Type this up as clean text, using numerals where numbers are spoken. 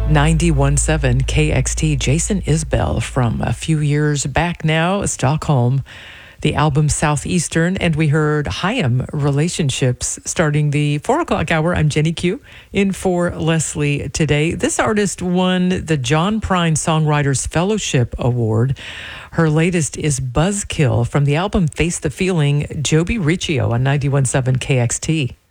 91.7 KXT. Jason Isbell from a few years back now, Stockholm. The album Southeastern, and we heard Hayam Relationships starting the 4 o'clock hour. I'm Jenny Q, in for Leslie today. This artist won the John Prine Songwriters Fellowship Award. Her latest is Buzzkill from the album Face the Feeling. Joby Riccio on 91.7 KXT.